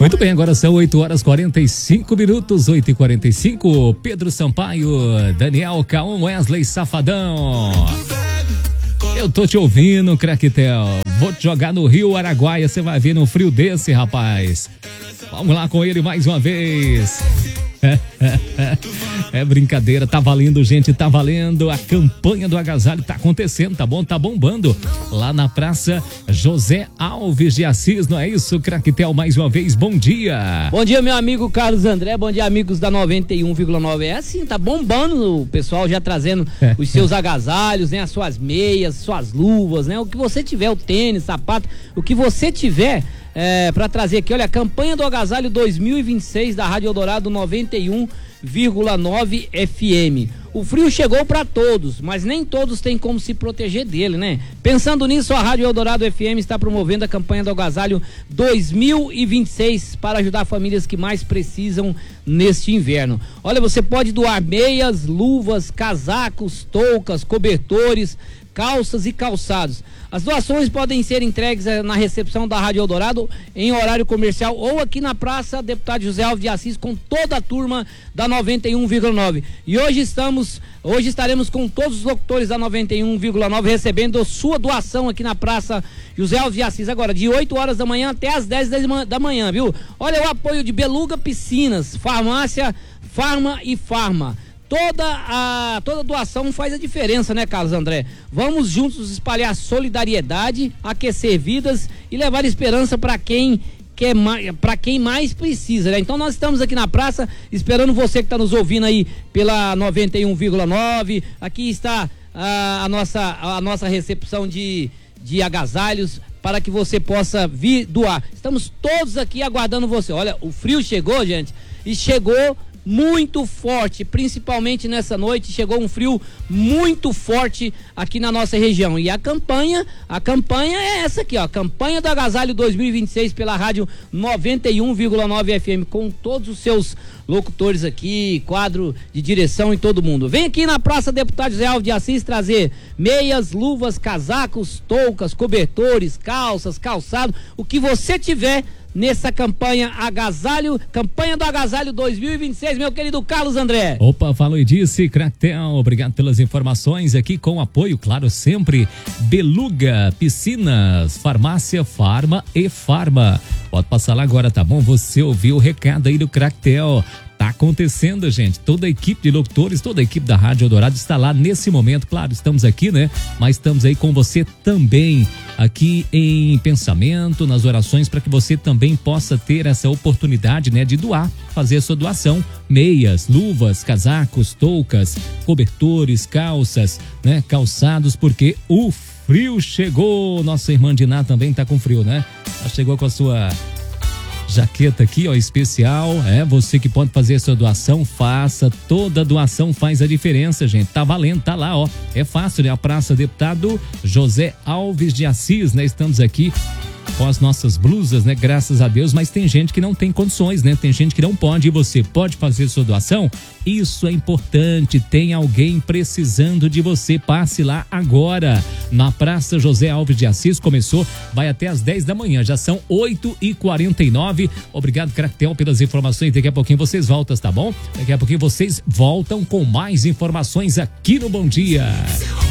Muito bem, agora são 8h45, 8h45. Pedro Sampaio, Daniel Caon, Wesley Safadão. Eu tô te ouvindo, Craquetel. Vou te jogar no Rio Araguaia, você vai ver no frio desse, rapaz. Vamos lá com ele mais uma vez. É brincadeira, tá valendo, gente, tá valendo. A campanha do agasalho tá acontecendo, tá bom? Tá bombando lá na Praça José Alves de Assis, não é isso, Craquetel? Mais uma vez, bom dia. Bom dia, meu amigo Carlos André, bom dia, amigos da 91,9. É assim, tá bombando o pessoal já trazendo os seus agasalhos, né? As suas meias, suas luvas, né? O que você tiver, o tênis, sapato, o que você tiver. Para trazer aqui, olha, a campanha do agasalho 2026 da Rádio Eldorado 91,9 FM. O frio chegou para todos, mas nem todos têm como se proteger dele, né? Pensando nisso, a Rádio Eldorado FM está promovendo a campanha do agasalho 2026 para ajudar famílias que mais precisam neste inverno. Olha, você pode doar meias, luvas, casacos, toucas, cobertores, calças e calçados. As doações podem ser entregues na recepção da Rádio Eldorado em horário comercial ou aqui na Praça Deputado José Alves de Assis com toda a turma da 91,9. E hoje estaremos com todos os locutores da 91,9 recebendo sua doação aqui na Praça José Alves de Assis, agora de 8 horas da manhã até as 10 da manhã, viu? Olha o apoio de Beluga Piscinas, Farmácia, Farma e Farma. Toda doação faz a diferença, né, Carlos André? Vamos juntos espalhar solidariedade, aquecer vidas e levar esperança para quem mais precisa, né? Então nós estamos aqui na praça esperando você que está nos ouvindo aí pela 91,9. Aqui está a nossa recepção de agasalhos para que você possa vir doar. Estamos todos aqui aguardando você. Olha, o frio chegou, gente, e chegou muito forte, principalmente nessa noite, chegou um frio muito forte aqui na nossa região. E a campanha é essa aqui, ó, a campanha do agasalho 2026 pela rádio 91,9 FM, com todos os seus locutores aqui, quadro de direção e todo mundo. Vem aqui na Praça Deputado José Alves de Assis trazer meias, luvas, casacos, toucas, cobertores, calças, calçado, o que você tiver nessa campanha campanha do agasalho 2026, meu querido Carlos André. Opa, falou e disse, Craquetel, obrigado pelas informações aqui com apoio, claro, sempre Beluga Piscinas, Farmácia, Farma e Farma. Pode passar lá agora, tá bom? Você ouviu o recado aí do Craquetel. Tá acontecendo, gente. Toda a equipe de locutores, toda a equipe da Rádio Eldorado está lá nesse momento. Claro, estamos aqui, né? Mas estamos aí com você também, aqui em pensamento, nas orações, para que você também possa ter essa oportunidade, né? De doar, fazer a sua doação. Meias, luvas, casacos, toucas, cobertores, calças, né? Calçados, porque o frio chegou. Nossa irmã Diná também tá com frio, né? Ela chegou com a sua jaqueta aqui, ó, especial. Você que pode fazer a sua doação, faça. Toda doação faz a diferença, gente. Tá valendo, tá lá, ó. É fácil, né? A Praça Deputado José Alves de Assis, né? Estamos aqui com as nossas blusas, né? Graças a Deus, mas tem gente que não tem condições, né? Tem gente que não pode, e você pode fazer sua doação? Isso é importante, tem alguém precisando de você, passe lá agora, na Praça José Alves de Assis, começou, vai até às 10 da manhã, já são 8h49, obrigado, Craquetel, pelas informações, daqui a pouquinho vocês voltam, tá bom? Daqui a pouquinho vocês voltam com mais informações aqui no Bom Dia.